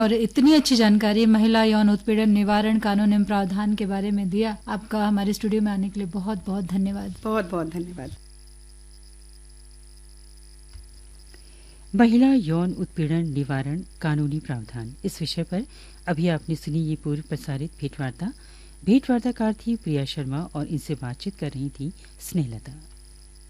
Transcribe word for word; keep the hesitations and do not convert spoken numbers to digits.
और इतनी अच्छी जानकारी महिला यौन उत्पीड़न निवारण कानून एवं प्रावधान के बारे में दिया। आपका हमारे स्टूडियो में आने के लिए बहुत बहुत धन्यवाद। बहुत बहुत धन्यवाद। महिला यौन उत्पीड़न निवारण कानूनी प्रावधान, इस विषय पर अभी आपने सुनी ये पूर्व प्रसारित भेंटवार्ता। भेंटवार्ताकार थी प्रिया शर्मा और इनसे बातचीत कर रही थी स्नेहलता।